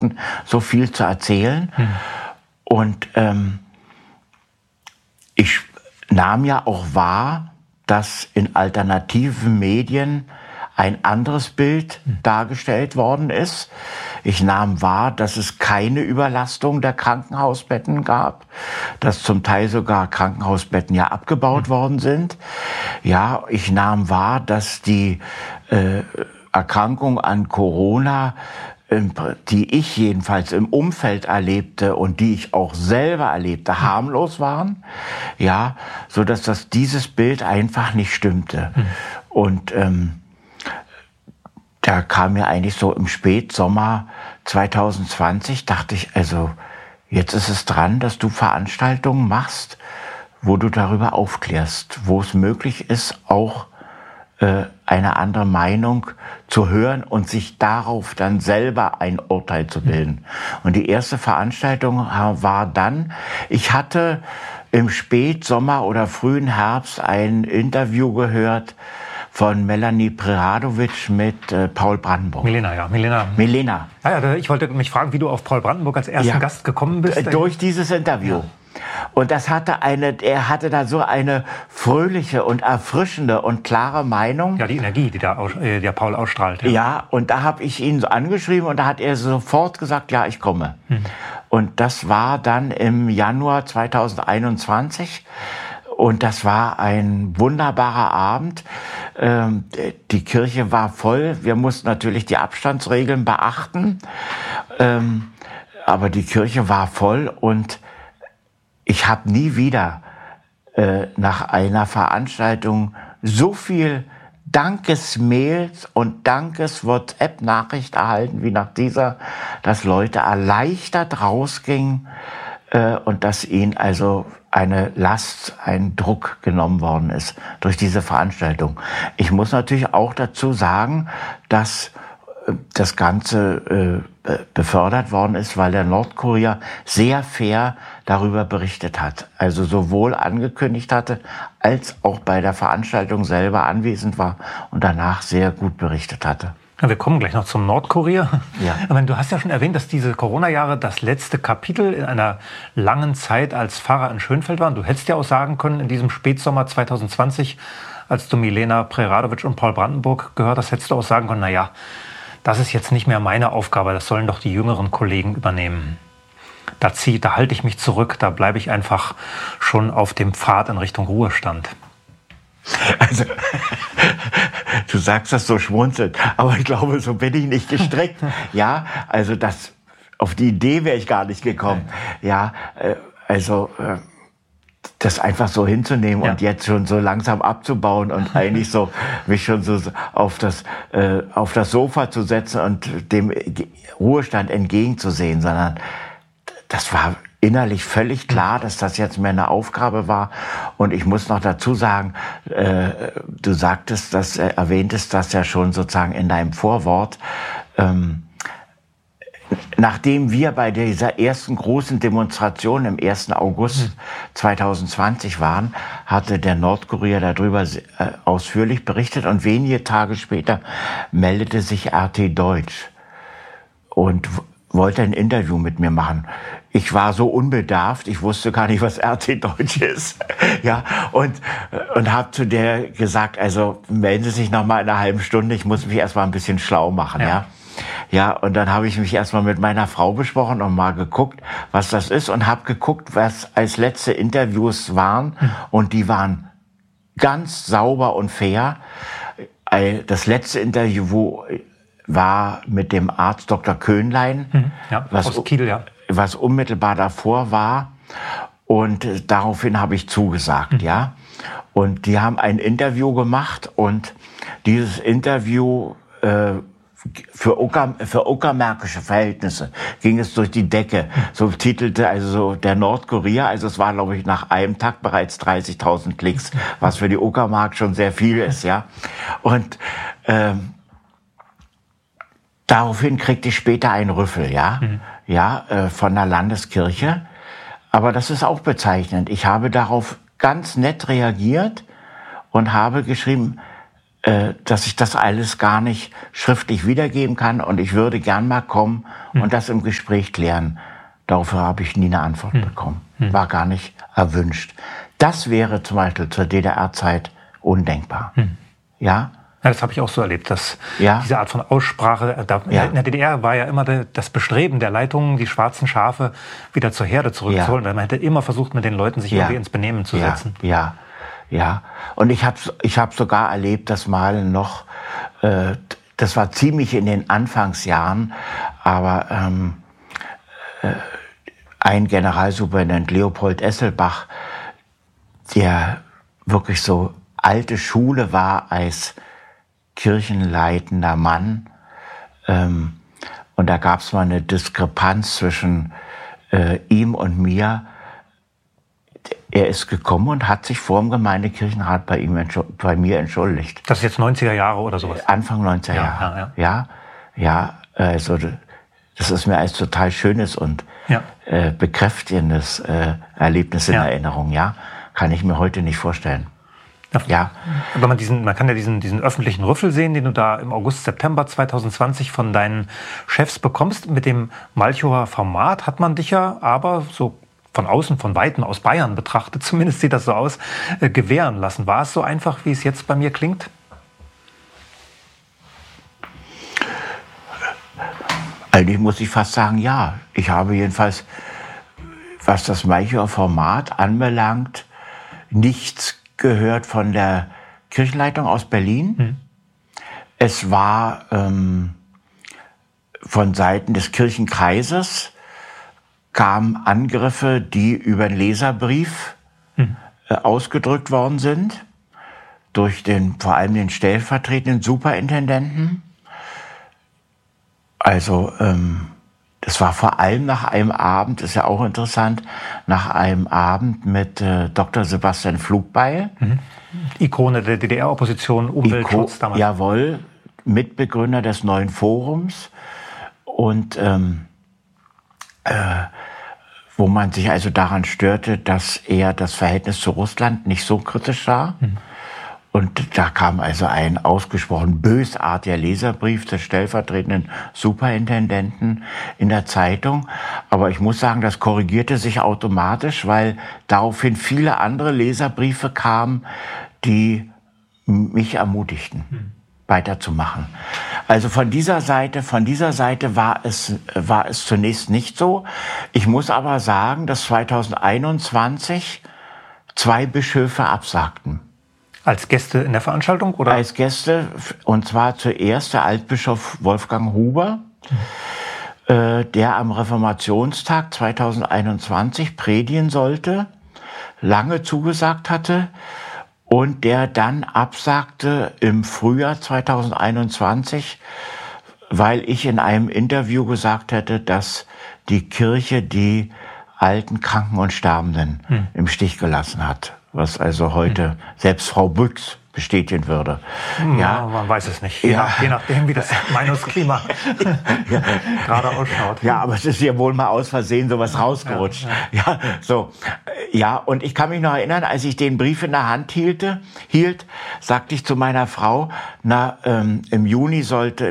so viel zu erzählen. Und ich nahm ja auch wahr, dass in alternativen Medien ein anderes Bild dargestellt worden ist. Ich nahm wahr, dass es keine Überlastung der Krankenhausbetten gab, dass zum Teil sogar Krankenhausbetten ja abgebaut worden sind. Ja, ich nahm wahr, dass die Erkrankung an Corona, die ich jedenfalls im Umfeld erlebte und die ich auch selber erlebte, harmlos waren. Ja, so dass dieses Bild einfach nicht stimmte. Und da kam mir eigentlich so im Spätsommer 2020, dachte ich, also jetzt ist es dran, dass du Veranstaltungen machst, wo du darüber aufklärst, wo es möglich ist, auch eine andere Meinung zu hören und sich darauf dann selber ein Urteil zu bilden. Und die erste Veranstaltung war dann, ich hatte im Spätsommer oder frühen Herbst ein Interview gehört von Melanie Preradovic mit Paul Brandenburg. Milena. Ja, ich wollte mich fragen, wie du auf Paul Brandenburg als ersten Gast gekommen bist. Durch dieses Interview. Ja. Und er hatte da so eine fröhliche und erfrischende und klare Meinung. Ja, die Energie, die der Paul ausstrahlt. Ja, und da habe ich ihn so angeschrieben und da hat er sofort gesagt, ja, ich komme. Und das war dann im Januar 2021. Und das war ein wunderbarer Abend. Die Kirche war voll. Wir mussten natürlich die Abstandsregeln beachten. Aber die Kirche war voll und ich habe nie wieder nach einer Veranstaltung so viel Dankesmails und Dankes-WhatsApp-Nachricht erhalten wie nach dieser, dass Leute erleichtert rausgingen und dass ihnen also eine Last, ein Druck genommen worden ist durch diese Veranstaltung. Ich muss natürlich auch dazu sagen, dass das Ganze befördert worden ist, weil der Nordkurier sehr fair darüber berichtet hat. Also sowohl angekündigt hatte, als auch bei der Veranstaltung selber anwesend war und danach sehr gut berichtet hatte. Ja, wir kommen gleich noch zum Nordkurier. Ja. Aber du hast ja schon erwähnt, dass diese Corona-Jahre das letzte Kapitel in einer langen Zeit als Pfarrer in Schönfeld waren. Du hättest ja auch sagen können, in diesem Spätsommer 2020, als du Milena Preradovic und Paul Brandenburg gehört hast, hättest du auch sagen können, naja, das ist jetzt nicht mehr meine Aufgabe, das sollen doch die jüngeren Kollegen übernehmen. Da halte ich mich zurück, da bleibe ich einfach schon auf dem Pfad in Richtung Ruhestand. Also, du sagst das so schmunzelnd, aber ich glaube, so bin ich nicht gestrickt. Ja, also auf die Idee wäre ich gar nicht gekommen. Ja, das einfach so hinzunehmen und jetzt schon so langsam abzubauen und eigentlich so mich schon so auf das Sofa zu setzen und dem Ruhestand entgegenzusehen, sondern das war innerlich völlig klar, dass das jetzt mehr eine Aufgabe war. Und ich muss noch dazu sagen, du erwähntest das ja schon sozusagen in deinem Vorwort. Nachdem wir bei dieser ersten großen Demonstration im 1. August 2020 waren, hatte der Nordkurier darüber ausführlich berichtet und wenige Tage später meldete sich RT Deutsch und wollte ein Interview mit mir machen. Ich war so unbedarft, ich wusste gar nicht, was RT Deutsch ist. Ja, und habe zu der gesagt, also melden Sie sich noch mal in einer halben Stunde, ich muss mich erst mal ein bisschen schlau machen, ja. Ja, und dann habe ich mich erstmal mit meiner Frau besprochen und mal geguckt, was das ist und habe geguckt, was als letzte Interviews waren und die waren ganz sauber und fair. Das letzte Interview war mit dem Arzt Dr. Köhnlein, aus Kiel, was unmittelbar davor war und daraufhin habe ich zugesagt, ja. Und die haben ein Interview gemacht und dieses Interview für uckermärkische Verhältnisse ging es durch die Decke. So titelte also der Nordkurier, also es war, glaube ich, nach einem Tag bereits 30.000 Klicks, was für die Uckermark schon sehr viel ist, ja. Und daraufhin kriegte ich später einen Rüffel, von der Landeskirche. Aber das ist auch bezeichnend. Ich habe darauf ganz nett reagiert und habe geschrieben, dass ich das alles gar nicht schriftlich wiedergeben kann und ich würde gern mal kommen und das im Gespräch klären. Daraufhin habe ich nie eine Antwort bekommen. War gar nicht erwünscht. Das wäre zum Beispiel zur DDR-Zeit undenkbar. Ja? Ja, das habe ich auch so erlebt, dass Ja. diese Art von Aussprache, in der DDR war ja immer das Bestreben der Leitungen, die schwarzen Schafe wieder zur Herde zurückzuholen, weil man hätte immer versucht, mit den Leuten sich irgendwie ins Benehmen zu setzen. Ja. Und ich hab sogar erlebt, dass mal noch, das war ziemlich in den Anfangsjahren, aber ein Generalsuperintendent, Leopold Esselbach, der wirklich so alte Schule war als kirchenleitender Mann. Und da gab es mal eine Diskrepanz zwischen ihm und mir. Er ist gekommen und hat sich vor dem Gemeindekirchenrat bei mir entschuldigt. Das ist jetzt 90er Jahre oder sowas? Anfang 90er Jahre. Ja, also das ist mir als total schönes und bekräftigendes Erlebnis in Erinnerung. Ja, kann ich mir heute nicht vorstellen. Ja. Aber man kann ja diesen öffentlichen Rüffel sehen, den du da im August, September 2020 von deinen Chefs bekommst. Mit dem Malchower Format hat man dich ja aber so von außen, von Weitem, aus Bayern betrachtet, zumindest sieht das so aus, gewähren lassen. War es so einfach, wie es jetzt bei mir klingt? Eigentlich muss ich fast sagen, ja. Ich habe jedenfalls, was das Malchower Format anbelangt, nichts gehört von der Kirchenleitung aus Berlin. Es war von Seiten des Kirchenkreises kamen Angriffe, die über den Leserbrief ausgedrückt worden sind, durch vor allem den stellvertretenden Superintendenten. Also das war vor allem nach einem Abend, ist ja auch interessant, nach einem Abend mit Dr. Sebastian Flugbeil. Ikone der DDR-Opposition, Umweltschutz damals. Jawohl, Mitbegründer des Neuen Forums. Und wo man sich also daran störte, dass er das Verhältnis zu Russland nicht so kritisch sah. Und da kam also ein ausgesprochen bösartiger Leserbrief des stellvertretenden Superintendenten in der Zeitung. Aber ich muss sagen, das korrigierte sich automatisch, weil daraufhin viele andere Leserbriefe kamen, die mich ermutigten, weiterzumachen. Also von dieser Seite war es zunächst nicht so. Ich muss aber sagen, dass 2021 2 Bischöfe absagten. Als Gäste in der Veranstaltung, oder? Als Gäste, und zwar zuerst der Altbischof Wolfgang Huber, der am Reformationstag 2021 predigen sollte, lange zugesagt hatte und der dann absagte im Frühjahr 2021, weil ich in einem Interview gesagt hätte, dass die Kirche die alten, Kranken und Sterbenden im Stich gelassen hat. Was also heute selbst Frau Büchs bestätigen würde. Ja, man weiß es nicht. Je nachdem, wie das Meinungsklima gerade ausschaut. Ja, aber es ist ja wohl mal aus Versehen sowas rausgerutscht. Ja, und ich kann mich noch erinnern, als ich den Brief in der Hand hielt, sagte ich zu meiner Frau, im Juni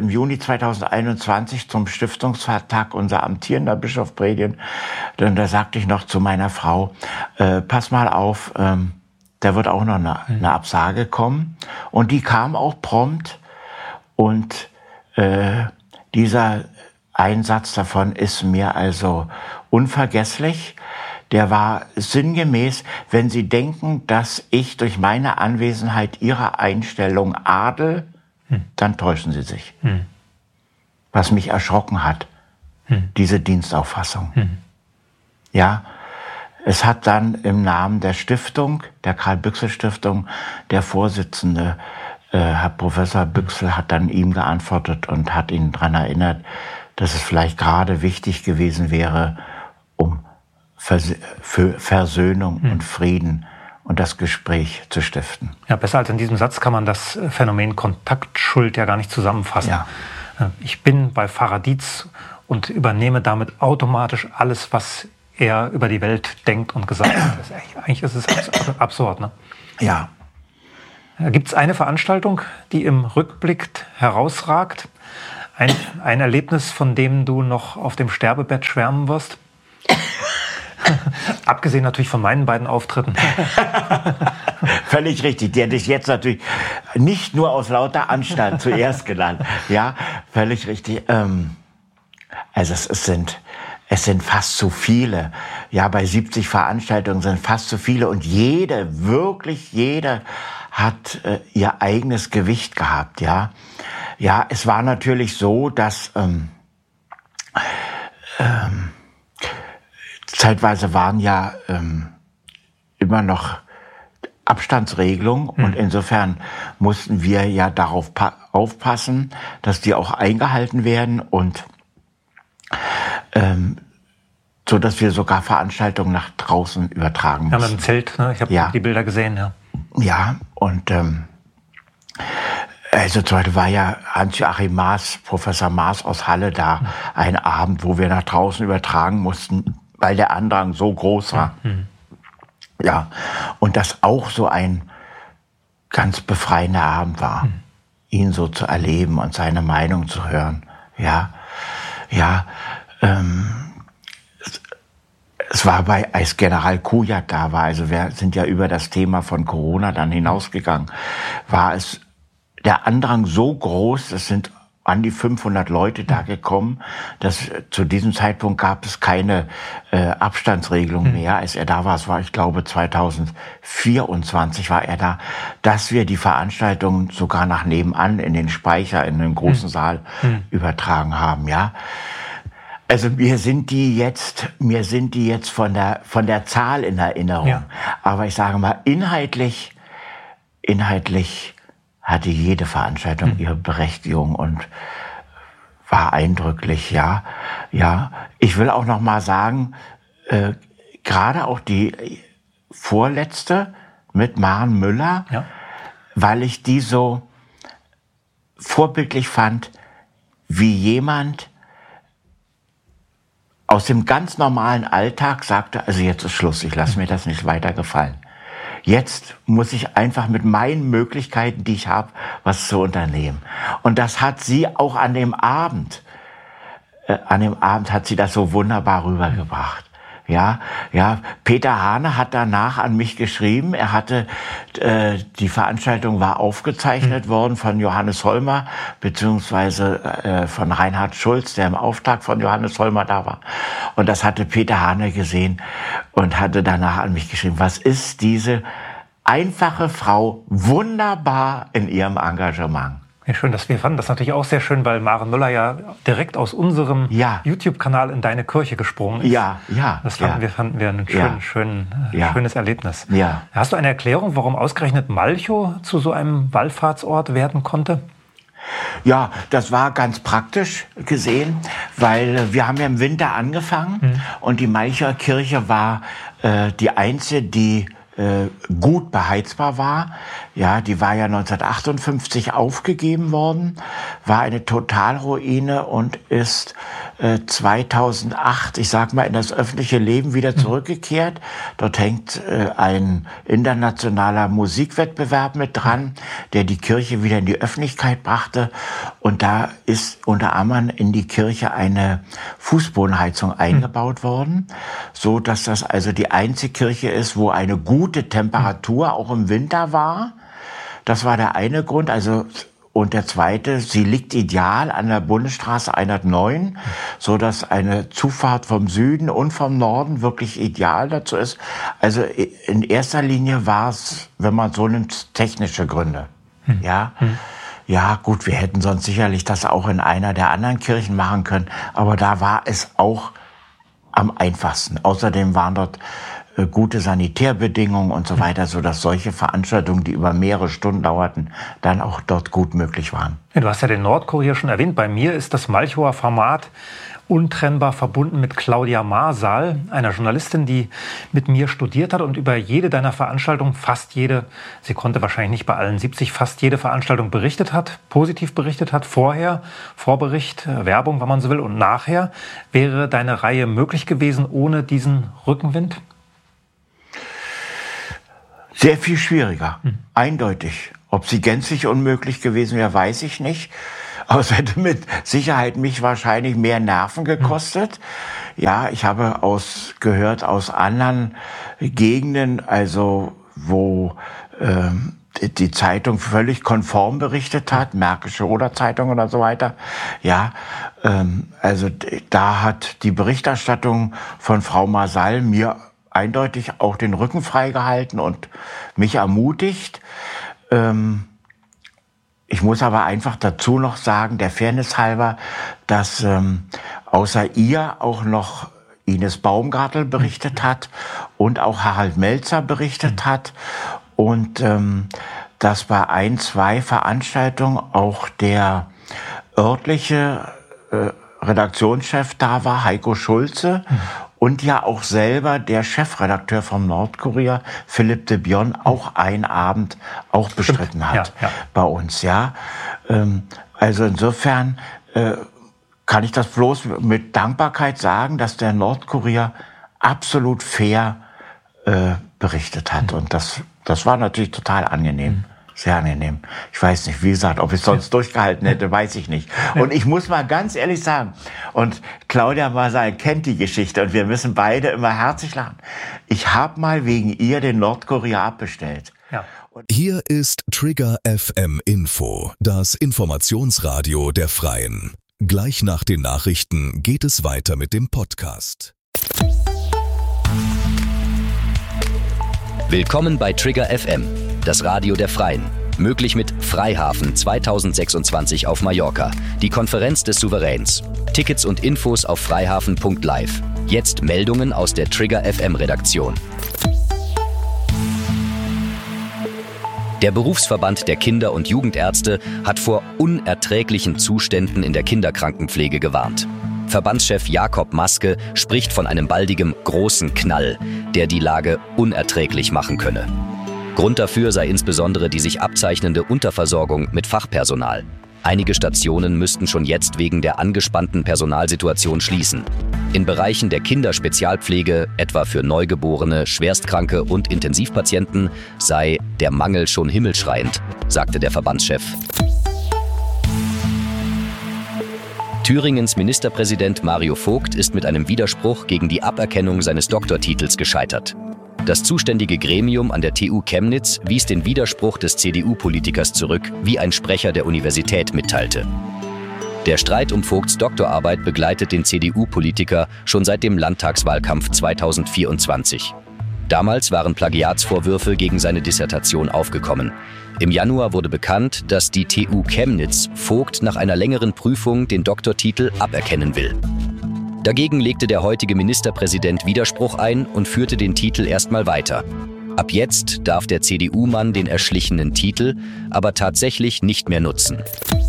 2021 zum Stiftungstag unser amtierender Bischof predigen. Und da sagte ich noch zu meiner Frau, pass mal auf, da wird auch noch eine Absage kommen. Und die kam auch prompt. Und dieser Einsatz davon ist mir also unvergesslich. Der war sinngemäß, wenn Sie denken, dass ich durch meine Anwesenheit Ihre Einstellung adel, dann täuschen Sie sich. Was mich erschrocken hat, diese Dienstauffassung. Ja, es hat dann im Namen der Stiftung, der Karl-Büchsel-Stiftung, der Vorsitzende, Herr Professor Büchsel, hat dann ihm geantwortet und hat ihn daran erinnert, dass es vielleicht gerade wichtig gewesen wäre, um für Versöhnung und Frieden und das Gespräch zu stiften. Ja, besser als in diesem Satz kann man das Phänomen Kontaktschuld ja gar nicht zusammenfassen. Ja. Ich bin bei Pfarrer Dietz und übernehme damit automatisch alles, was er über die Welt denkt und gesagt hat. Eigentlich ist es absurd, ne? Ja. Gibt es eine Veranstaltung, die im Rückblick herausragt? Ein Erlebnis, von dem du noch auf dem Sterbebett schwärmen wirst? Abgesehen natürlich von meinen beiden Auftritten. Völlig richtig. Die hätte ich jetzt natürlich nicht nur aus lauter Anstand zuerst genannt. Ja, völlig richtig. Also es sind fast zu viele. Ja, bei 70 Veranstaltungen sind fast zu viele. Und wirklich jede hat ihr eigenes Gewicht gehabt. Ja, ja, es war natürlich so, dass zeitweise waren ja immer noch Abstandsregelungen und insofern mussten wir ja darauf aufpassen, dass die auch eingehalten werden und so, dass wir sogar Veranstaltungen nach draußen übertragen mussten. Ja, mit dem Zelt, ne? Ich habe die Bilder gesehen, ja. Ja, und also zum Beispiel war ja Hans-Joachim Maaß, Professor Maaß aus Halle da, ein Abend, wo wir nach draußen übertragen mussten, weil der Andrang so groß war. Ja, und das auch so ein ganz befreiender Abend war, ihn so zu erleben und seine Meinung zu hören. Ja, ja, es war als General Kujat da war, also wir sind ja über das Thema von Corona dann hinausgegangen, war es der Andrang so groß, es sind an die 500 Leute da gekommen, dass zu diesem Zeitpunkt gab es keine Abstandsregelung mehr, als er da war. Es war, ich glaube, 2024 war er da, dass wir die Veranstaltung sogar nach nebenan in den Speicher, in den großen Saal übertragen haben, ja. Also mir sind die jetzt von der Zahl in Erinnerung. Ja. Aber ich sage mal, inhaltlich hatte jede Veranstaltung ihre Berechtigung und war eindrücklich, ja. Ja, ich will auch noch mal sagen, gerade auch die vorletzte mit Maren Müller, weil ich die so vorbildlich fand, wie jemand aus dem ganz normalen Alltag sagte, also jetzt ist Schluss, ich lasse mir das nicht weiter gefallen. Jetzt muss ich einfach mit meinen Möglichkeiten, die ich habe, was zu unternehmen. Und das hat sie auch an dem Abend hat sie das so wunderbar rübergebracht. Ja, Peter Hane hat danach an mich geschrieben. Er hatte, die Veranstaltung war aufgezeichnet worden von Johannes Holmer, beziehungsweise von Reinhard Schulz, der im Auftrag von Johannes Holmer da war. Und das hatte Peter Hane gesehen und hatte danach an mich geschrieben, was ist diese einfache Frau wunderbar in ihrem Engagement. Ja, schön, wir fanden das natürlich auch sehr schön, weil Maren Müller ja direkt aus unserem YouTube-Kanal in deine Kirche gesprungen ist. Ja. Das fanden wir ein schönes Erlebnis. Ja. Hast du eine Erklärung, warum ausgerechnet Malchow zu so einem Wallfahrtsort werden konnte? Ja, das war ganz praktisch gesehen, weil wir haben ja im Winter angefangen und die Malchower Kirche war die einzige, die gut beheizbar war. Ja, die war ja 1958 aufgegeben worden, war eine Totalruine und ist 2008, ich sag mal, in das öffentliche Leben wieder zurückgekehrt. Dort hängt ein internationaler Musikwettbewerb mit dran, der die Kirche wieder in die Öffentlichkeit brachte. Und da ist unter anderem in die Kirche eine Fußbodenheizung eingebaut worden, so dass das also die einzige Kirche ist, wo eine gute Temperatur auch im Winter war. Das war der eine Grund. Also und der zweite, sie liegt ideal an der Bundesstraße 109, so dass eine Zufahrt vom Süden und vom Norden wirklich ideal dazu ist. Also in erster Linie war es, wenn man so nimmt, technische Gründe. Ja. Ja, gut, wir hätten sonst sicherlich das auch in einer der anderen Kirchen machen können, aber da war es auch am einfachsten. Außerdem waren dort gute Sanitärbedingungen und so weiter, so dass solche Veranstaltungen, die über mehrere Stunden dauerten, dann auch dort gut möglich waren. Ja, du hast ja den Nordkurier schon erwähnt. Bei mir ist das Malchower Format untrennbar verbunden mit Claudia Marsal, einer Journalistin, die mit mir studiert hat und über jede deiner Veranstaltungen, fast jede, sie konnte wahrscheinlich nicht bei allen 70, fast jede Veranstaltung berichtet hat, positiv berichtet hat, vorher, Vorbericht, Werbung, wenn man so will, und nachher. Wäre deine Reihe möglich gewesen ohne diesen Rückenwind? Sehr viel schwieriger, eindeutig. Ob sie gänzlich unmöglich gewesen wäre, weiß ich nicht. Aber es hätte mit Sicherheit mich wahrscheinlich mehr Nerven gekostet. Ja, ich habe gehört aus anderen Gegenden, also wo die Zeitung völlig konform berichtet hat, Märkische Oder-Zeitung oder so weiter. Ja, also da hat die Berichterstattung von Frau Marsall mir eindeutig auch den Rücken freigehalten und mich ermutigt. Ich muss aber einfach dazu noch sagen, der Fairness halber, dass außer ihr auch noch Ines Baumgartel berichtet hat und auch Harald Melzer berichtet hat und dass bei 1-2 Veranstaltungen auch der örtliche Redaktionschef da war, Heiko Schulze, und ja auch selber der Chefredakteur vom Nordkurier, Philipp de Bion, auch einen Abend auch bestritten hat bei uns. Ja, also insofern kann ich das bloß mit Dankbarkeit sagen, dass der Nordkurier absolut fair berichtet hat. Und das war natürlich total angenehm. Sehr angenehm. Ich weiß nicht, wie gesagt, ob ich sonst durchgehalten hätte, weiß ich nicht. Und ich muss mal ganz ehrlich sagen, und Claudia Marsall kennt die Geschichte und wir müssen beide immer herzlich lachen. Ich habe mal wegen ihr den Nordkurier abbestellt. Ja. Hier ist Trigger FM Info, das Informationsradio der Freien. Gleich nach den Nachrichten geht es weiter mit dem Podcast. Willkommen bei Trigger FM, das Radio der Freien. Möglich mit Freihafen 2026 auf Mallorca, die Konferenz des Souveräns. Tickets und Infos auf freihafen.live. Jetzt Meldungen aus der Trigger FM Redaktion. Der Berufsverband der Kinder- und Jugendärzte hat vor unerträglichen Zuständen in der Kinderkrankenpflege gewarnt. Verbandschef Jakob Maske spricht von einem baldigen großen Knall, der die Lage unerträglich machen könne. Grund dafür sei insbesondere die sich abzeichnende Unterversorgung mit Fachpersonal. Einige Stationen müssten schon jetzt wegen der angespannten Personalsituation schließen. In Bereichen der Kinderspezialpflege, etwa für Neugeborene, Schwerstkranke und Intensivpatienten, sei der Mangel schon himmelschreiend, sagte der Verbandschef. Thüringens Ministerpräsident Mario Vogt ist mit einem Widerspruch gegen die Aberkennung seines Doktortitels gescheitert. Das zuständige Gremium an der TU Chemnitz wies den Widerspruch des CDU-Politikers zurück, wie ein Sprecher der Universität mitteilte. Der Streit um Vogts Doktorarbeit begleitet den CDU-Politiker schon seit dem Landtagswahlkampf 2024. Damals waren Plagiatsvorwürfe gegen seine Dissertation aufgekommen. Im Januar wurde bekannt, dass die TU Chemnitz Vogt nach einer längeren Prüfung den Doktortitel aberkennen will. Dagegen legte der heutige Ministerpräsident Widerspruch ein und führte den Titel erstmal weiter. Ab jetzt darf der CDU-Mann den erschlichenen Titel aber tatsächlich nicht mehr nutzen.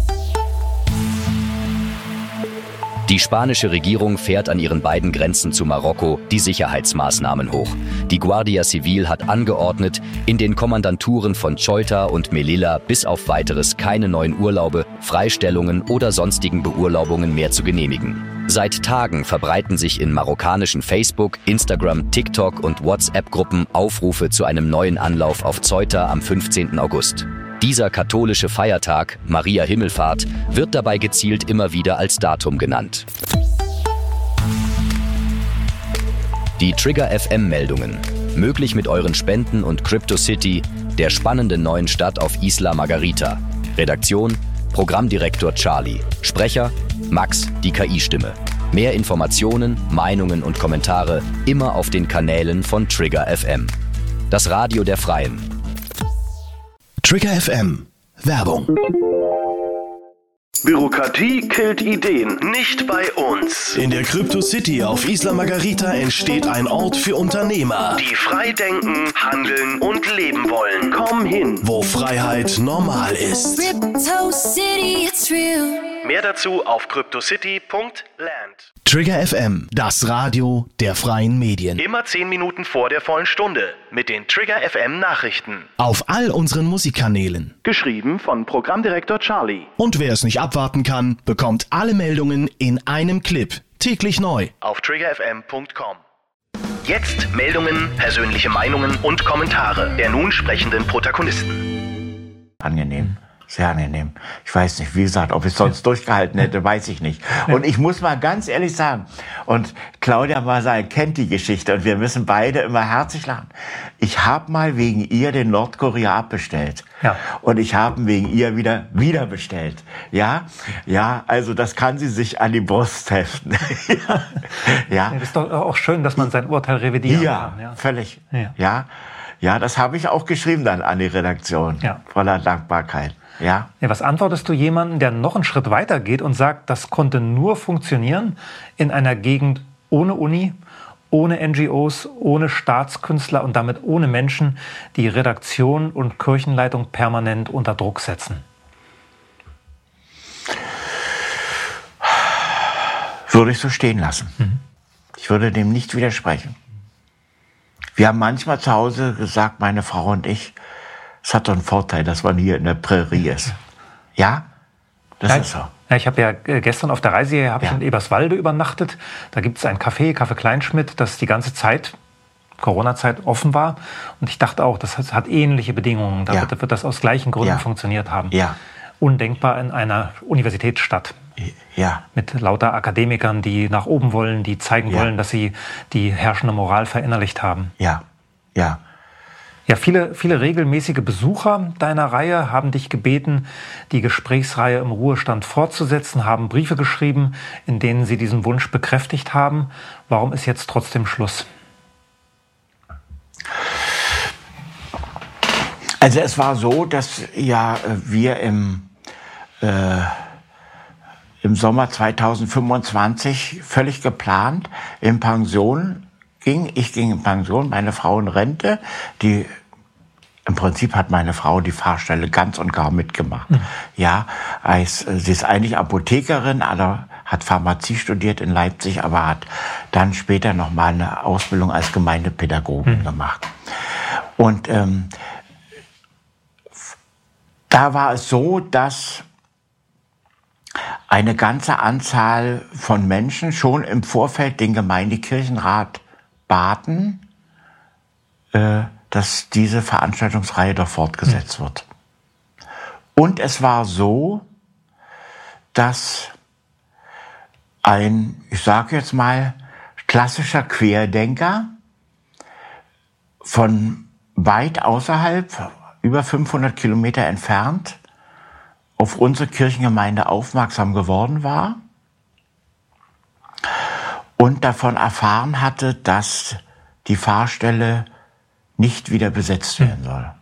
Die spanische Regierung fährt an ihren beiden Grenzen zu Marokko die Sicherheitsmaßnahmen hoch. Die Guardia Civil hat angeordnet, in den Kommandanturen von Ceuta und Melilla bis auf Weiteres keine neuen Urlaube, Freistellungen oder sonstigen Beurlaubungen mehr zu genehmigen. Seit Tagen verbreiten sich in marokkanischen Facebook, Instagram, TikTok und WhatsApp-Gruppen Aufrufe zu einem neuen Anlauf auf Ceuta am 15. August. Dieser katholische Feiertag, Maria Himmelfahrt, wird dabei gezielt immer wieder als Datum genannt. Die Trigger FM Meldungen. Möglich mit euren Spenden und CryptoCity, der spannenden neuen Stadt auf Isla Margarita. Redaktion: Programmdirektor Charlie. Sprecher: Max, die KI-Stimme. Mehr Informationen, Meinungen und Kommentare immer auf den Kanälen von Trigger FM. Das Radio der Freien. Trigger FM. Werbung. Bürokratie killt Ideen, nicht bei uns. In der CryptoCity auf Isla Margarita entsteht ein Ort für Unternehmer, die frei denken, handeln und leben wollen. Komm hin, wo Freiheit normal ist. CryptoCity, it's real. Mehr dazu auf cryptocity.land. Trigger FM, das Radio der freien Medien. Immer 10 Minuten vor der vollen Stunde mit den Trigger FM Nachrichten. Auf all unseren Musikkanälen. Geschrieben von Programmdirektor Charlie. Und wer es nicht abwarten kann, bekommt alle Meldungen in einem Clip. Täglich neu. Auf triggerfm.com. Jetzt Meldungen, persönliche Meinungen und Kommentare der nun sprechenden Protagonisten. Angenehm. Sehr angenehm. Ich weiß nicht, wie gesagt, ob ich sonst durchgehalten hätte, weiß ich nicht. Und ich muss mal ganz ehrlich sagen, und Claudia Marsal kennt die Geschichte und wir müssen beide immer herzlich lachen. Ich habe mal wegen ihr den Nordkorea abbestellt. Ja. Und ich habe wegen ihr wieder bestellt. Ja, also das kann sie sich an die Brust heften. ja. Das ist doch auch schön, dass man sein Urteil revidieren Ja, kann. Ja, völlig. Ja. Ja, das habe ich auch geschrieben dann an die Redaktion. Ja. Voller Dankbarkeit. Ja. Was antwortest du jemandem, der noch einen Schritt weiter geht und sagt, das konnte nur funktionieren in einer Gegend ohne Uni, ohne NGOs, ohne Staatskünstler und damit ohne Menschen, die Redaktion und Kirchenleitung permanent unter Druck setzen? Würde ich so stehen lassen. Ich würde dem nicht widersprechen. Wir haben manchmal zu Hause gesagt, meine Frau und ich, es hat doch einen Vorteil, dass man hier in der Prärie ist. Ja? Das ist so. Ja, ich habe ja gestern auf der Reise hier, ich in Eberswalde übernachtet. Da gibt es ein Café Kleinschmidt, das die ganze Zeit, Corona-Zeit, offen war. Und ich dachte auch, das hat ähnliche Bedingungen. Da wird das aus gleichen Gründen funktioniert haben. Ja. Undenkbar in einer Universitätsstadt. Ja. Mit lauter Akademikern, die nach oben wollen, die zeigen wollen, dass sie die herrschende Moral verinnerlicht haben. Ja. Ja, viele regelmäßige Besucher deiner Reihe haben dich gebeten, die Gesprächsreihe im Ruhestand fortzusetzen, haben Briefe geschrieben, in denen sie diesen Wunsch bekräftigt haben. Warum ist jetzt trotzdem Schluss? Also es war so, dass wir im Sommer 2025 völlig geplant in Pension ging. Ich ging in Pension, meine Frau in Rente. Im Prinzip hat meine Frau die Fahrstelle ganz und gar mitgemacht. Ja, sie ist eigentlich Apothekerin, hat Pharmazie studiert in Leipzig, aber hat dann später noch mal eine Ausbildung als Gemeindepädagogin gemacht. Und da war es so, dass eine ganze Anzahl von Menschen schon im Vorfeld den Gemeindekirchenrat baten, dass diese Veranstaltungsreihe doch fortgesetzt wird. Und es war so, dass ein, ich sage jetzt mal, klassischer Querdenker von weit außerhalb, über 500 Kilometer entfernt, auf unsere Kirchengemeinde aufmerksam geworden war und davon erfahren hatte, dass die Fahrstelle nicht wieder besetzt werden soll.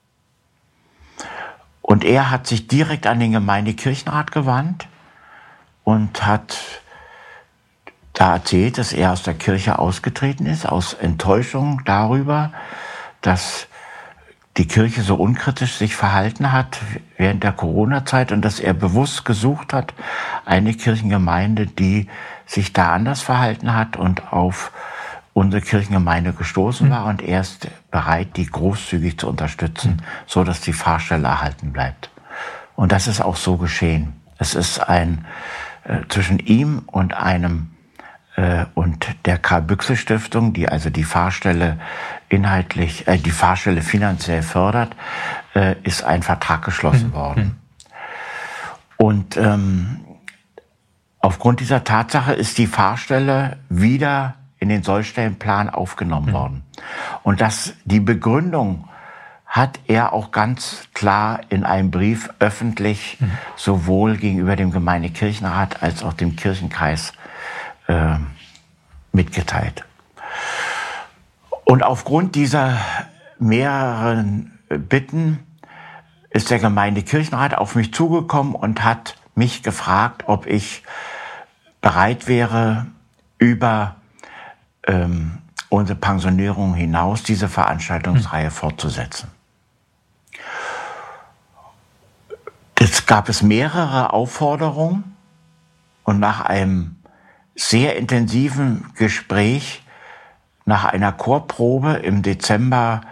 Und er hat sich direkt an den Gemeindekirchenrat gewandt und hat da erzählt, dass er aus der Kirche ausgetreten ist, aus Enttäuschung darüber, dass die Kirche so unkritisch sich verhalten hat während der Corona-Zeit und dass er bewusst gesucht hat, eine Kirchengemeinde, die sich da anders verhalten hat und auf unsere Kirchengemeinde gestoßen war, und er ist bereit, die großzügig zu unterstützen, so dass die Fahrstelle erhalten bleibt. Und das ist auch so geschehen. Es ist zwischen ihm und und der Karl-Büchse-Stiftung, die also die Fahrstelle die Fahrstelle finanziell fördert, ist ein Vertrag geschlossen worden. Und aufgrund dieser Tatsache ist die Fahrstelle wieder in den Sollstellenplan aufgenommen worden. Und die Begründung hat er auch ganz klar in einem Brief öffentlich sowohl gegenüber dem Gemeindekirchenrat als auch dem Kirchenkreis mitgeteilt. Und aufgrund dieser mehreren Bitten ist der Gemeindekirchenrat auf mich zugekommen und hat mich gefragt, ob ich bereit wäre, über unsere Pensionierung hinaus diese Veranstaltungsreihe fortzusetzen. Es gab mehrere Aufforderungen, und nach einem sehr intensiven Gespräch, nach einer Chorprobe im Dezember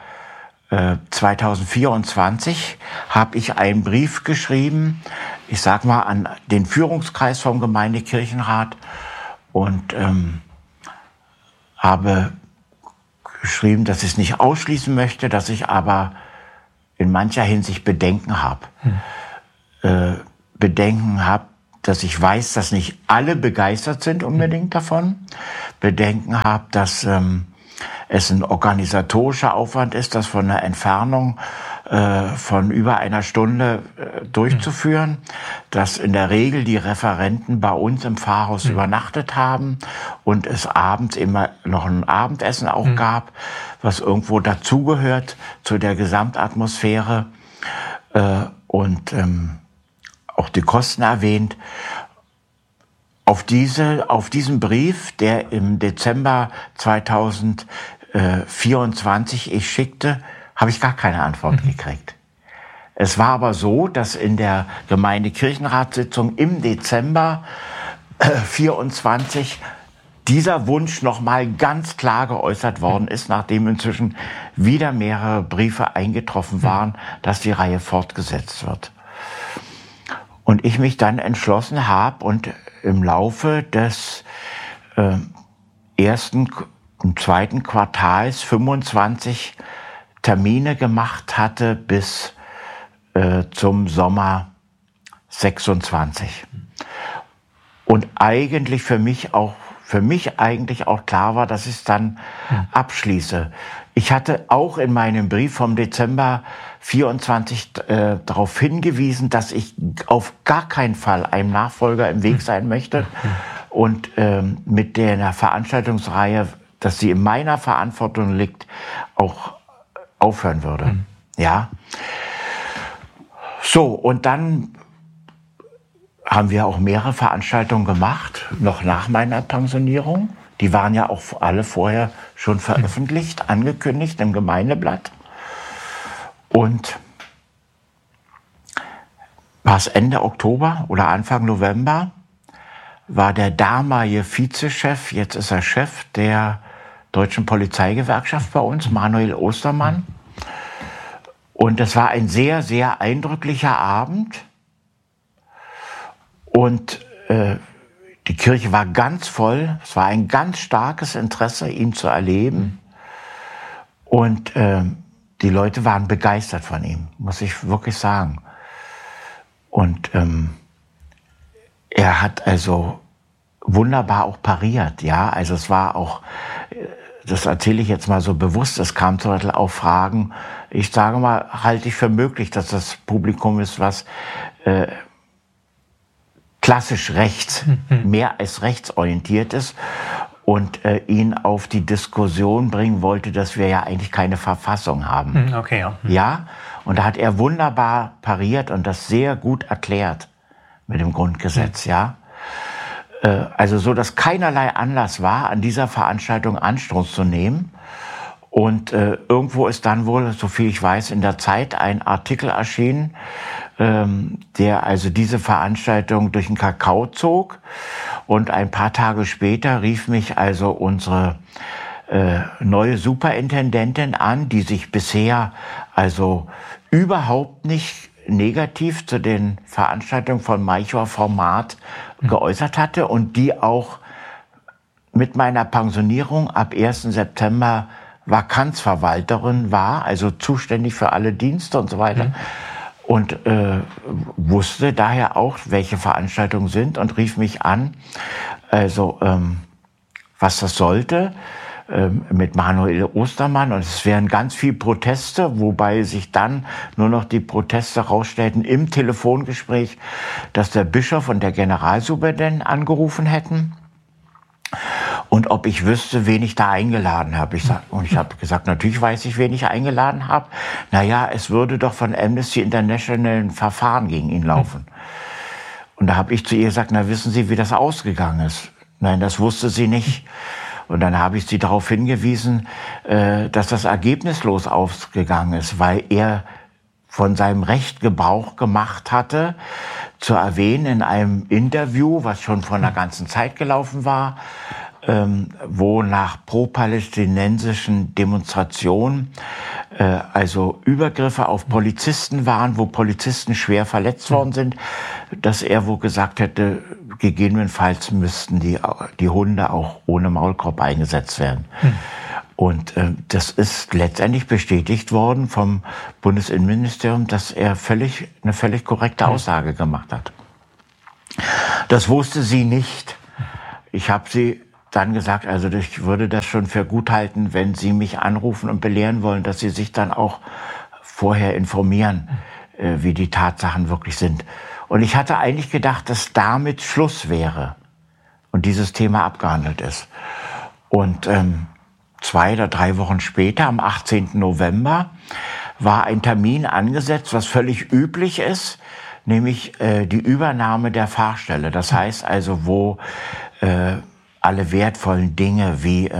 2024, habe ich einen Brief geschrieben, ich sag mal an den Führungskreis vom Gemeindekirchenrat, und habe geschrieben, dass ich es nicht ausschließen möchte, dass ich aber in mancher Hinsicht Bedenken habe. Bedenken habe, dass ich weiß, dass nicht alle begeistert sind unbedingt davon. Bedenken habe, dass es ein organisatorischer Aufwand ist, das von einer Entfernung von über einer Stunde durchzuführen, dass in der Regel die Referenten bei uns im Pfarrhaus übernachtet haben und es abends immer noch ein Abendessen auch gab, was irgendwo dazugehört zu der Gesamtatmosphäre und auch die Kosten erwähnt. Auf diesen Brief, der im Dezember 2024 ich schickte, habe ich gar keine Antwort gekriegt. Es war aber so, dass in der Gemeindekirchenratssitzung im Dezember 24 dieser Wunsch nochmal ganz klar geäußert worden ist, nachdem inzwischen wieder mehrere Briefe eingetroffen waren, dass die Reihe fortgesetzt wird. Und ich mich dann entschlossen habe und im Laufe des zweiten Quartals 25 Termine gemacht hatte bis zum Sommer 26. Und eigentlich für mich eigentlich auch klar war, dass ich es dann abschließe. Ich hatte auch in meinem Brief vom Dezember 24 darauf hingewiesen, dass ich auf gar keinen Fall einem Nachfolger im Weg sein möchte und mit der Veranstaltungsreihe, dass sie in meiner Verantwortung liegt, auch aufhören würde. Ja. So, und dann haben wir auch mehrere Veranstaltungen gemacht, noch nach meiner Pensionierung. Die waren ja auch alle vorher schon veröffentlicht, angekündigt im Gemeindeblatt. Und war es Ende Oktober oder Anfang November, war der damalige Vizechef, jetzt ist er Chef der Deutschen Polizeigewerkschaft bei uns, Manuel Ostermann. Und das war ein sehr, sehr eindrücklicher Abend. Und die Kirche war ganz voll. Es war ein ganz starkes Interesse, ihn zu erleben. Und die Leute waren begeistert von ihm, muss ich wirklich sagen. Und er hat also wunderbar auch pariert, ja. Also es war auch, das erzähle ich jetzt mal so bewusst, es kam zum Beispiel auch Fragen, ich sage mal, halte ich für möglich, dass das Publikum ist, was klassisch rechts, mehr als rechtsorientiert ist und ihn auf die Diskussion bringen wollte, dass wir ja eigentlich keine Verfassung haben. Okay, ja. Ja, und da hat er wunderbar pariert und das sehr gut erklärt mit dem Grundgesetz, ja. Also so, dass keinerlei Anlass war, an dieser Veranstaltung Anstoß zu nehmen. Und irgendwo ist dann wohl, soviel ich weiß, in der Zeit ein Artikel erschienen, der also diese Veranstaltung durch den Kakao zog. Und ein paar Tage später rief mich also unsere neue Superintendentin an, die sich bisher also überhaupt nicht negativ zu den Veranstaltungen von Melchior Format geäußert hatte und die auch mit meiner Pensionierung ab 1. September Vakanzverwalterin war, also zuständig für alle Dienste und so weiter. Und wusste daher auch, welche Veranstaltungen sind und rief mich an, also was das sollte, mit Manuel Ostermann. Und es wären ganz viele Proteste, wobei sich dann nur noch die Proteste rausstellten im Telefongespräch, dass der Bischof und der Generalsuperintendent angerufen hätten. Und ob ich wüsste, wen ich da eingeladen habe. Ich habe gesagt, natürlich weiß ich, wen ich eingeladen habe. Naja, es würde doch von Amnesty International ein Verfahren gegen ihn laufen. Und da habe ich zu ihr gesagt, na, wissen Sie, wie das ausgegangen ist? Nein, das wusste sie nicht. Und dann habe ich sie darauf hingewiesen, dass das ergebnislos ausgegangen ist, weil er von seinem Recht Gebrauch gemacht hatte, zu erwähnen in einem Interview, was schon vor einer ganzen Zeit gelaufen war, wo nach pro-palästinensischen Demonstrationen also Übergriffe auf Polizisten waren, wo Polizisten schwer verletzt worden sind, dass er wohl gesagt hätte, gegebenenfalls müssten die Hunde auch ohne Maulkorb eingesetzt werden. Und das ist letztendlich bestätigt worden vom Bundesinnenministerium, dass er eine völlig korrekte Aussage gemacht hat. Das wusste sie nicht. Ich habe sie dann gesagt, also ich würde das schon für gut halten, wenn Sie mich anrufen und belehren wollen, dass Sie sich dann auch vorher informieren, wie die Tatsachen wirklich sind. Und ich hatte eigentlich gedacht, dass damit Schluss wäre und dieses Thema abgehandelt ist. Und 2 oder 3 Wochen später, am 18. November, war ein Termin angesetzt, was völlig üblich ist, nämlich die Übernahme der Fahrstelle. Das heißt also, wo alle wertvollen Dinge wie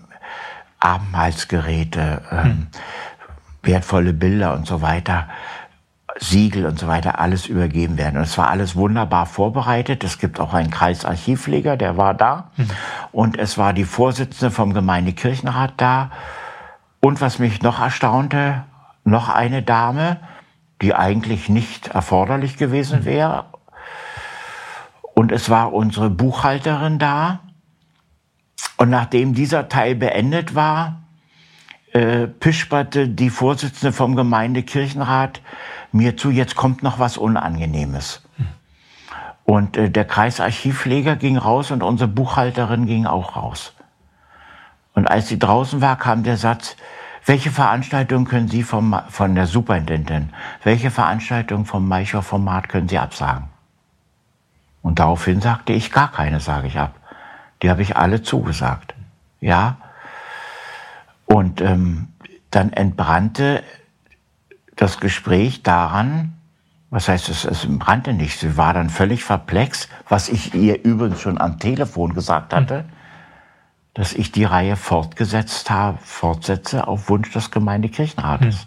Abendmahlsgeräte, wertvolle Bilder und so weiter, Siegel und so weiter, alles übergeben werden. Und es war alles wunderbar vorbereitet. Es gibt auch einen Kreisarchivpfleger, der war da. Und es war die Vorsitzende vom Gemeindekirchenrat da. Und was mich noch erstaunte, noch eine Dame, die eigentlich nicht erforderlich gewesen wäre. Und es war unsere Buchhalterin da. Und nachdem dieser Teil beendet war, pisperte die Vorsitzende vom Gemeindekirchenrat mir zu, jetzt kommt noch was Unangenehmes. Und der Kreisarchivpfleger ging raus und unsere Buchhalterin ging auch raus. Und als sie draußen war, kam der Satz, welche Veranstaltung können Sie von der Superintendentin, welche Veranstaltung vom Malchow-Format können Sie absagen? Und daraufhin sagte ich, gar keine sage ich ab. Die habe ich alle zugesagt. Ja. Und dann entbrannte das Gespräch daran, was heißt, es brannte nicht. Sie war dann völlig perplex, was ich ihr übrigens schon am Telefon gesagt hatte, dass ich die Reihe fortsetze auf Wunsch des Gemeindekirchenrates.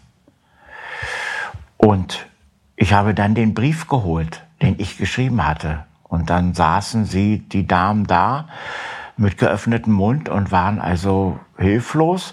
Und ich habe dann den Brief geholt, den ich geschrieben hatte. Und dann saßen die Damen da mit geöffnetem Mund und waren also hilflos.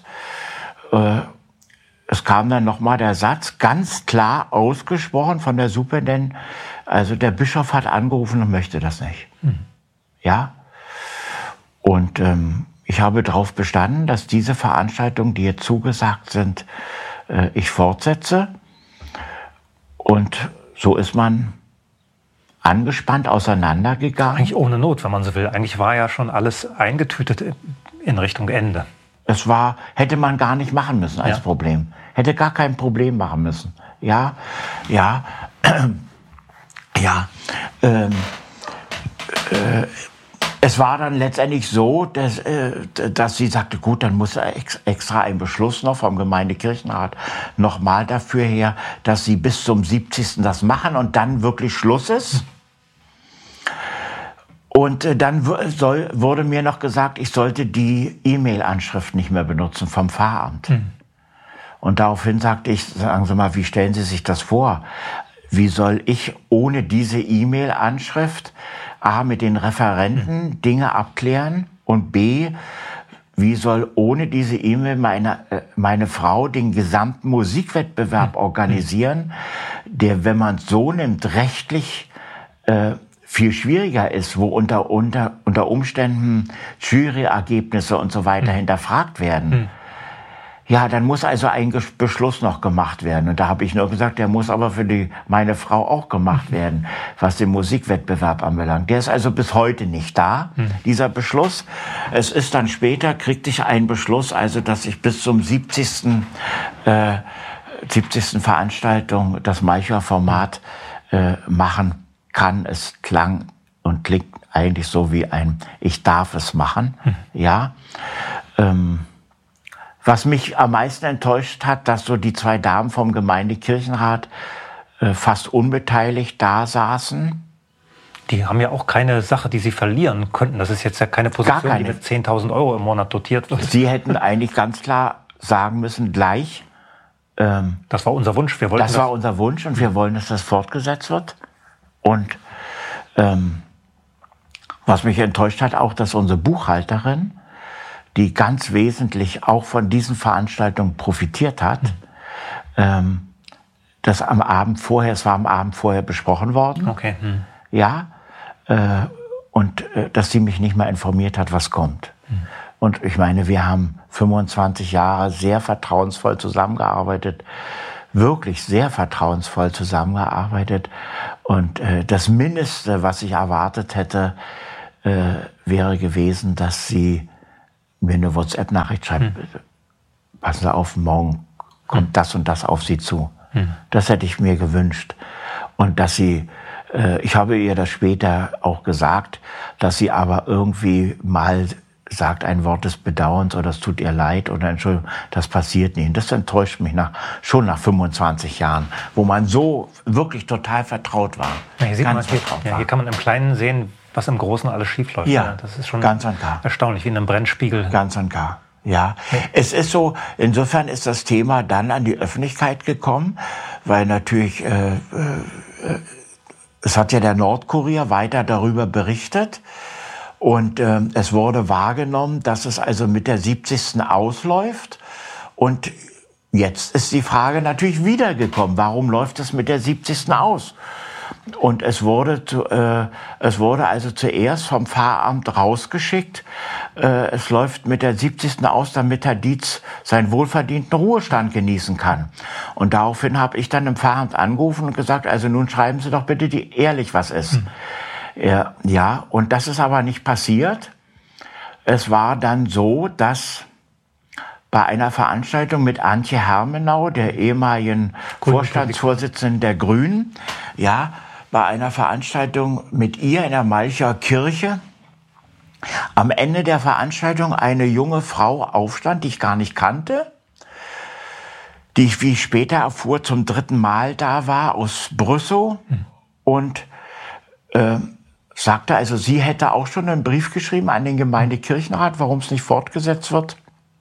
Es kam dann nochmal der Satz, ganz klar ausgesprochen von der Superintendentin, also der Bischof hat angerufen und möchte das nicht. Ja? Und ich habe darauf bestanden, dass diese Veranstaltungen, die jetzt zugesagt sind, ich fortsetze. Und so ist man angespannt auseinandergegangen. Eigentlich ohne Not, wenn man so will. Eigentlich war ja schon alles eingetütet in Richtung Ende. Hätte man gar nicht machen müssen als Problem. Hätte gar kein Problem machen müssen. Ja. Es war dann letztendlich so, dass sie sagte, gut, dann muss extra ein Beschluss noch vom Gemeindekirchenrat nochmal dafür her, dass sie bis zum 70. das machen und dann wirklich Schluss ist. Und dann wurde mir noch gesagt, ich sollte die E-Mail-Anschrift nicht mehr benutzen vom Pfarramt. Und daraufhin sagte ich, sagen Sie mal, wie stellen Sie sich das vor? Wie soll ich ohne diese E-Mail-Anschrift A, mit den Referenten Dinge abklären und B, wie soll ohne diese E-Mail meine Frau den gesamten Musikwettbewerb organisieren, der, wenn man es so nimmt, rechtlich viel schwieriger ist, wo unter Umständen Juryergebnisse und so weiter hinterfragt werden. Ja, dann muss also ein Beschluss noch gemacht werden. Und da habe ich nur gesagt, der muss aber für meine Frau auch gemacht werden, was den Musikwettbewerb anbelangt. Der ist also bis heute nicht da, dieser Beschluss. Es ist dann später, kriegte ich einen Beschluss, also dass ich bis zum 70. Veranstaltung das Malchow-Format machen kann. Es klang und klingt eigentlich so wie ich darf es machen. Ja. Was mich am meisten enttäuscht hat, dass so die 2 Damen vom Gemeindekirchenrat fast unbeteiligt da saßen. Die haben ja auch keine Sache, die sie verlieren könnten. Das ist jetzt ja keine Position, die mit 10.000 € im Monat dotiert wird. Sie hätten eigentlich ganz klar sagen müssen, gleich. Das war unser Wunsch. Das war unser Wunsch und wir wollen, dass das fortgesetzt wird. Und was mich enttäuscht hat, auch, dass unsere Buchhalterin, die ganz wesentlich auch von diesen Veranstaltungen profitiert hat, das es war am Abend vorher besprochen worden. Okay. Ja, und dass sie mich nicht mal informiert hat, was kommt. Und ich meine, wir haben 25 Jahre sehr vertrauensvoll zusammengearbeitet, wirklich sehr vertrauensvoll zusammengearbeitet. Und das Mindeste, was ich erwartet hätte, wäre gewesen, dass sie mir eine WhatsApp-Nachricht schreibt. Passen Sie auf, morgen kommt das und das auf Sie zu. Das hätte ich mir gewünscht. Und dass sie, ich habe ihr das später auch gesagt, dass sie aber irgendwie mal sagt ein Wort des Bedauerns oder es tut ihr leid oder Entschuldigung, das passiert nicht. Und das enttäuscht mich schon nach 25 Jahren, wo man so wirklich total vertraut war. Ja, hier kann man im Kleinen sehen, was im Großen alles schiefläuft. Ja, das ist schon ganz und gar. Erstaunlich, wie in einem Brennspiegel. Ganz und gar. Ja, es ist so, insofern ist das Thema dann an die Öffentlichkeit gekommen, weil natürlich, es hat ja der Nordkurier weiter darüber berichtet und es wurde wahrgenommen, dass es also mit der 70. ausläuft und jetzt ist die Frage natürlich wiedergekommen, warum läuft es mit der 70. aus? Und es wurde also zuerst vom Pfarramt rausgeschickt. Es läuft mit der 70. aus, damit Herr Dietz seinen wohlverdienten Ruhestand genießen kann. Und daraufhin habe ich dann im Pfarramt angerufen und gesagt, also nun schreiben Sie doch bitte ehrlich, was ist. Ja, und das ist aber nicht passiert. Es war dann so, dass bei einer Veranstaltung mit Antje Hermenau, der ehemaligen Vorstandsvorsitzenden der Grünen, ja, bei einer Veranstaltung mit ihr in der Malcher Kirche, am Ende der Veranstaltung eine junge Frau aufstand, die ich gar nicht kannte, die ich, wie ich später erfuhr, zum 3. Mal da war, aus Brüssow, und sagte, also sie hätte auch schon einen Brief geschrieben an den Gemeindekirchenrat, warum es nicht fortgesetzt wird.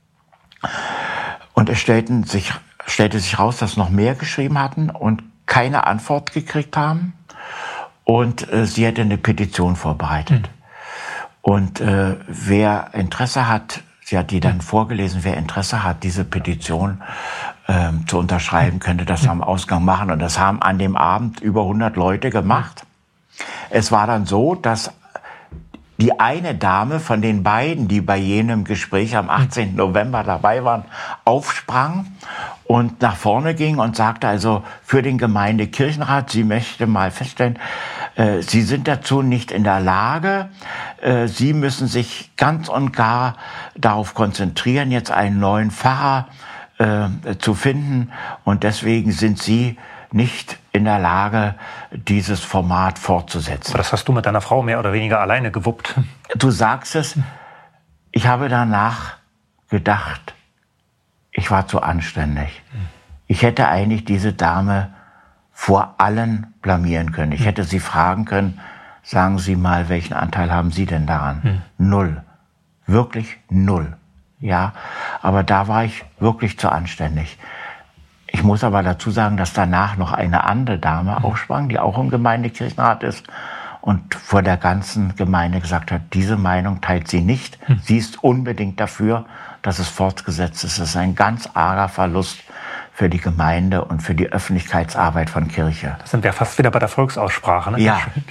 Und es stellte sich raus, dass noch mehr geschrieben hatten und keine Antwort gekriegt haben. Und sie hätte eine Petition vorbereitet. Und wer Interesse hat, sie hat die dann vorgelesen, wer Interesse hat, diese Petition zu unterschreiben, könnte das am Ausgang machen. Und das haben an dem Abend über 100 Leute gemacht. Es war dann so, dass die eine Dame von den beiden, die bei jenem Gespräch am 18. November dabei waren, aufsprang und nach vorne ging und sagte also für den Gemeindekirchenrat, sie möchte mal feststellen, Sie sind dazu nicht in der Lage. Sie müssen sich ganz und gar darauf konzentrieren, jetzt einen neuen Pfarrer zu finden. Und deswegen sind Sie nicht in der Lage, dieses Format fortzusetzen. Aber das hast du mit deiner Frau mehr oder weniger alleine gewuppt. Du sagst es. Ich habe danach gedacht, ich war zu anständig. Ich hätte eigentlich diese Dame vor allen blamieren können. Ich hätte sie fragen können, sagen Sie mal, welchen Anteil haben Sie denn daran? 0. Wirklich 0. Ja, aber da war ich wirklich zu anständig. Ich muss aber dazu sagen, dass danach noch eine andere Dame aufsprang, die auch im Gemeindekirchenrat ist und vor der ganzen Gemeinde gesagt hat, diese Meinung teilt sie nicht. Sie ist unbedingt dafür, dass es fortgesetzt ist. Das ist ein ganz arger Verlust für die Gemeinde und für die Öffentlichkeitsarbeit von Kirche. Das sind wir fast wieder bei der Volksaussprache, ne?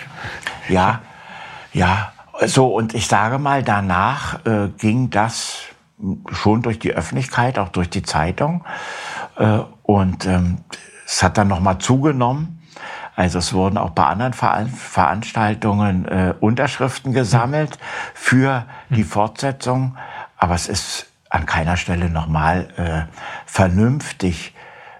Ja. So, und ich sage mal, danach ging das schon durch die Öffentlichkeit, auch durch die Zeitung. Und es hat dann nochmal zugenommen. Also es wurden auch bei anderen Veranstaltungen Unterschriften gesammelt für die Fortsetzung. Aber es ist an keiner Stelle nochmal vernünftig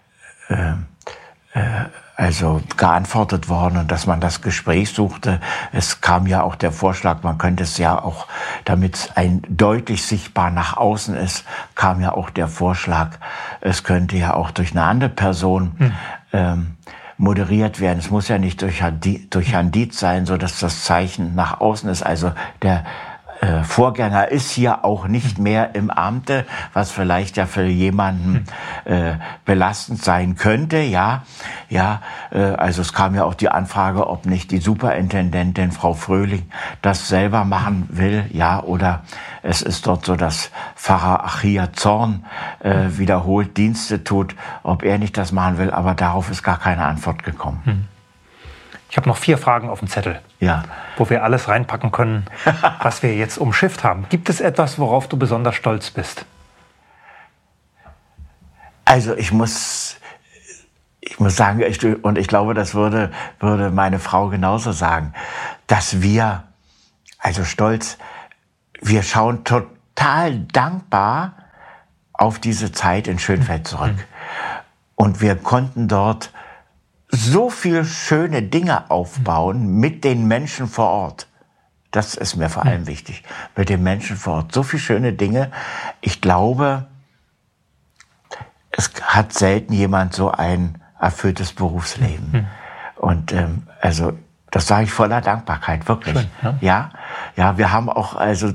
also geantwortet worden und dass man das Gespräch suchte. Es kam ja auch der Vorschlag, man könnte es ja auch, damit es deutlich sichtbar nach außen ist, kam ja auch der Vorschlag, es könnte ja auch durch eine andere Person moderiert werden. Es muss ja nicht durch Herrn Dietz sein, so dass das Zeichen nach außen ist. Also der Vorgänger ist hier auch nicht mehr im Amte, was vielleicht ja für jemanden belastend sein könnte, ja. Also es kam ja auch die Anfrage, ob nicht die Superintendentin Frau Fröhling das selber machen will, ja, oder es ist dort so, dass Pfarrer Achia Zorn wiederholt Dienste tut, ob er nicht das machen will, aber darauf ist gar keine Antwort gekommen. Ich habe noch 4 Fragen auf dem Zettel, Ja. wo wir alles reinpacken können, was wir jetzt umschifft haben. Gibt es etwas, worauf du besonders stolz bist? Also ich muss sagen, und ich glaube, das würde meine Frau genauso sagen, dass wir, also stolz, wir schauen total dankbar auf diese Zeit in Schönfeld zurück. Und wir konnten dort so viel schöne Dinge aufbauen mit den Menschen vor Ort. Das ist mir vor allem wichtig. Mit den Menschen vor Ort. So viele schöne Dinge. Ich glaube, es hat selten jemand so ein erfülltes Berufsleben. Und also das sage ich voller Dankbarkeit, wirklich. Schön, ja, wir haben auch, also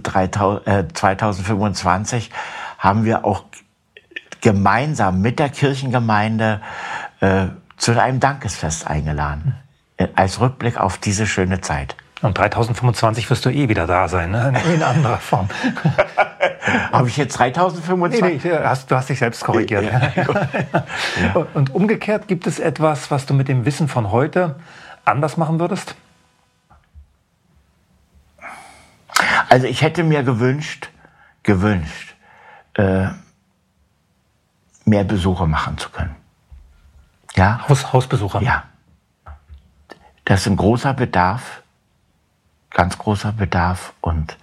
2025 haben wir auch gemeinsam mit der Kirchengemeinde zu einem Dankesfest eingeladen. Als Rückblick auf diese schöne Zeit. Und 2025 wirst du wieder da sein, ne? In anderer Form. Habe ich jetzt 3025? Nee, du hast dich selbst korrigiert. Ja. Und umgekehrt, gibt es etwas, was du mit dem Wissen von heute anders machen würdest? Also ich hätte mir gewünscht, mehr Besuche machen zu können. Ja? Hausbesucher? Ja. Das ist ein großer Bedarf, ganz großer Bedarf. Und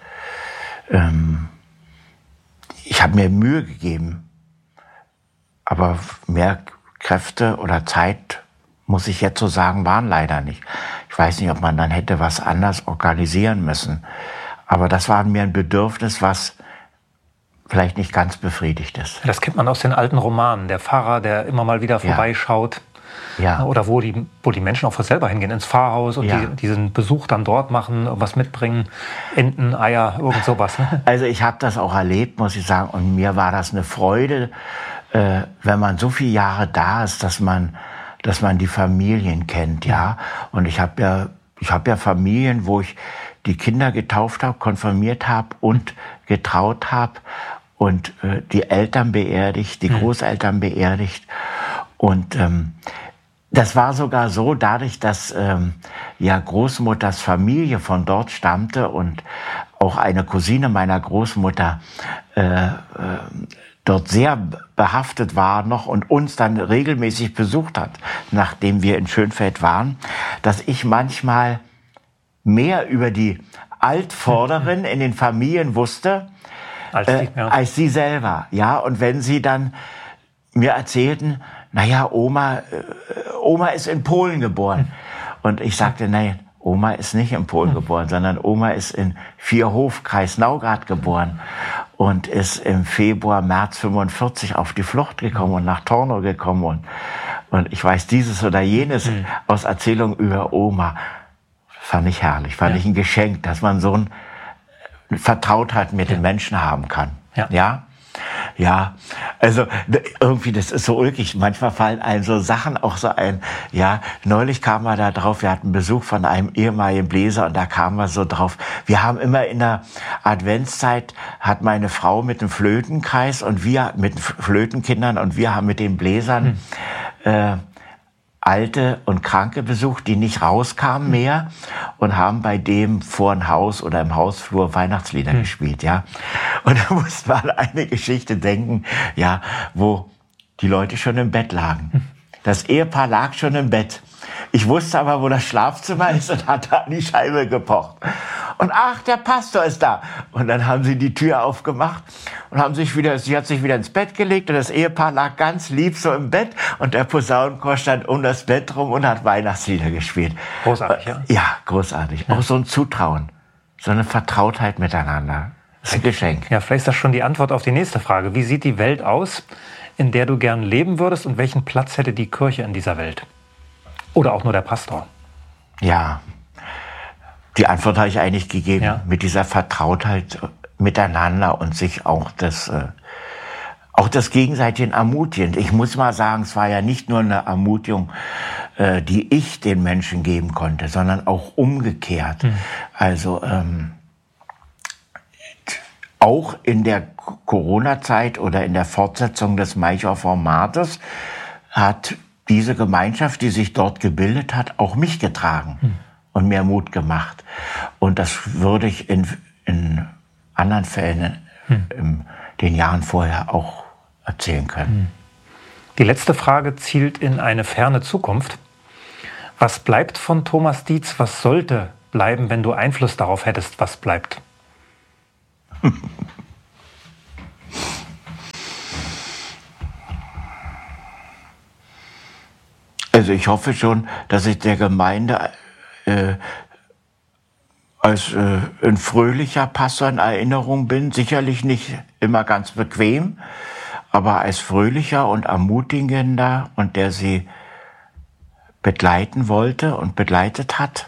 ich habe mir Mühe gegeben, aber mehr Kräfte oder Zeit, muss ich jetzt so sagen, waren leider nicht. Ich weiß nicht, ob man dann hätte was anders organisieren müssen. Aber das war mir ein Bedürfnis, was vielleicht nicht ganz befriedigt ist. Das kennt man aus den alten Romanen. Der Pfarrer, der immer mal wieder vorbeischaut. Ja. Oder wo die Menschen auch selber hingehen, ins Pfarrhaus und diesen Besuch dann dort machen, was mitbringen, Enten, Eier, irgend sowas. Ne? Also ich habe das auch erlebt, muss ich sagen. Und mir war das eine Freude, wenn man so viele Jahre da ist, dass man die Familien kennt, ja. Und ich habe ja Familien, wo ich die Kinder getauft habe, konfirmiert habe und getraut habe und die Eltern beerdigt, die Großeltern beerdigt. Und das war sogar so, dadurch, dass Großmutters Familie von dort stammte und auch eine Cousine meiner Großmutter dort sehr behaftet war noch und uns dann regelmäßig besucht hat, nachdem wir in Schönfeld waren, dass ich manchmal mehr über die Altvorderen in den Familien wusste, als sie selber. Ja, und wenn sie dann mir erzählten, naja, Oma ist in Polen geboren. Und ich sagte, nein, Oma ist nicht in Polen geboren, sondern Oma ist in Vierhof, Kreis Naugard geboren und ist im März 45 auf die Flucht gekommen und nach Tornow gekommen. Und ich weiß dieses oder jenes aus Erzählungen über Oma. Fand ich herrlich, fand ich ein Geschenk, dass man so eine Vertrautheit mit den Menschen haben kann. Ja, also irgendwie, das ist so ulkig. Manchmal fallen einem so Sachen auch so ein. Ja, neulich kamen wir da drauf, wir hatten Besuch von einem ehemaligen Bläser und da kamen wir so drauf. Wir haben immer in der Adventszeit, hat meine Frau mit dem Flötenkreis und wir mit Flötenkindern und wir haben mit den Bläsern Alte und Kranke besucht, die nicht rauskamen mehr und haben bei dem vor dem Haus oder im Hausflur Weihnachtslieder gespielt, ja. Und da musste man an eine Geschichte denken, ja, wo die Leute schon im Bett lagen. Das Ehepaar lag schon im Bett. Ich wusste aber, wo das Schlafzimmer ist und hat da an die Scheibe gepocht. Und ach, der Pastor ist da. Und dann haben sie die Tür aufgemacht und sie hat sich wieder ins Bett gelegt und das Ehepaar lag ganz lieb so im Bett und der Posaunenchor stand um das Bett rum und hat Weihnachtslieder gespielt. Großartig, ja? Ja, großartig. Auch so ein Zutrauen, so eine Vertrautheit miteinander. Das ist ein Geschenk. Ja, vielleicht ist das schon die Antwort auf die nächste Frage. Wie sieht die Welt aus, in der du gern leben würdest und welchen Platz hätte die Kirche in dieser Welt? Oder auch nur der Pastor? Ja, die Antwort habe ich eigentlich gegeben, mit dieser Vertrautheit miteinander und sich auch das gegenseitige Ermutigen. Ich muss mal sagen, es war ja nicht nur eine Ermutigung, die ich den Menschen geben konnte, sondern auch umgekehrt. Also auch in der Corona-Zeit oder in der Fortsetzung des Maicher Formates hat diese Gemeinschaft, die sich dort gebildet hat, auch mich getragen und mir Mut gemacht. Und das würde ich in anderen Fällen in den Jahren vorher auch erzählen können. Die letzte Frage zielt in eine ferne Zukunft. Was bleibt von Thomas Dietz? Was sollte bleiben, wenn du Einfluss darauf hättest, was bleibt? Also ich hoffe schon, dass ich der Gemeinde als ein fröhlicher Pastor in Erinnerung bin. Sicherlich nicht immer ganz bequem, aber als fröhlicher und ermutigender und der sie begleiten wollte und begleitet hat.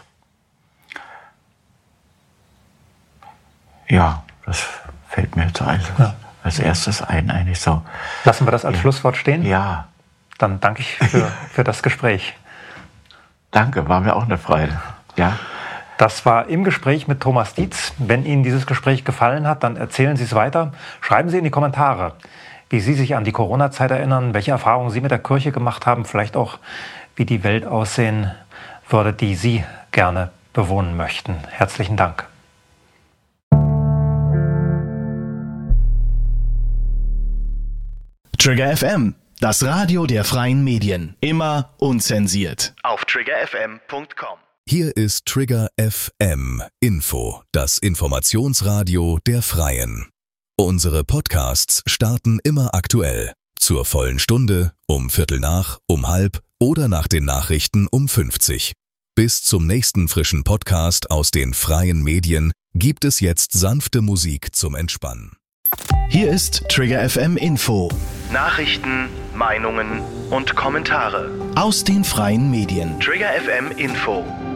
Ja, das fällt mir jetzt als erstes ein, eigentlich so. Lassen wir das als Schlusswort stehen? Ja. Dann danke ich für das Gespräch. Danke, war mir auch eine Freude. Ja. Das war im Gespräch mit Thomas Dietz. Wenn Ihnen dieses Gespräch gefallen hat, dann erzählen Sie es weiter. Schreiben Sie in die Kommentare, wie Sie sich an die Corona-Zeit erinnern, welche Erfahrungen Sie mit der Kirche gemacht haben, vielleicht auch, wie die Welt aussehen würde, die Sie gerne bewohnen möchten. Herzlichen Dank. Trigger FM, das Radio der freien Medien. Immer unzensiert. Auf triggerfm.com. Hier ist Trigger FM Info, das Informationsradio der Freien. Unsere Podcasts starten immer aktuell. Zur vollen Stunde, um 7:15, um 13:30 oder nach den Nachrichten um 50. Bis zum nächsten frischen Podcast aus den freien Medien gibt es jetzt sanfte Musik zum Entspannen. Hier ist Trigger FM Info. Nachrichten, Meinungen und Kommentare Aus den freien Medien. Trigger FM Info.